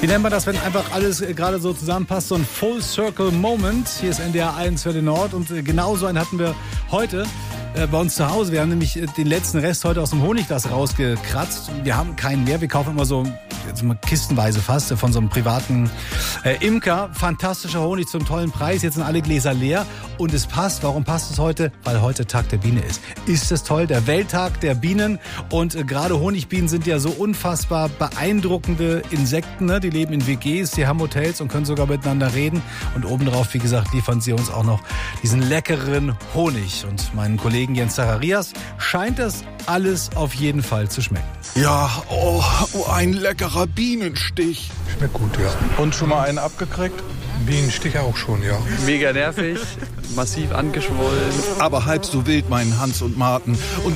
Wie nennt man das, wenn einfach alles gerade so zusammenpasst? So ein Full Circle Moment. Hier ist NDR 1 für den Nord und genauso einen hatten wir heute bei uns zu Hause. Wir haben nämlich den letzten Rest heute aus dem Honigglas rausgekratzt. Wir haben keinen mehr. Wir kaufen immer so jetzt mal kistenweise fast von so einem privaten Imker. Fantastischer Honig zum tollen Preis. Jetzt sind alle Gläser leer und es passt. Warum passt es heute? Weil heute Tag der Biene ist. Ist es toll? Der Welttag der Bienen. Und gerade Honigbienen sind ja so unfassbar beeindruckende Insekten. Ne? Die leben in WGs, die haben Hotels und können sogar miteinander reden. Und obendrauf, wie gesagt, liefern sie uns auch noch diesen leckeren Honig. Und meinen Kollegen Jens Zacharias scheint das alles auf jeden Fall zu schmecken. Ja, ein leckerer Bienenstich. Schmeckt gut, ja. Und schon mal einen abgekriegt? Bienenstich auch schon, ja. Mega nervig, massiv angeschwollen. Aber halb so wild, meinen Hans und Martin. Und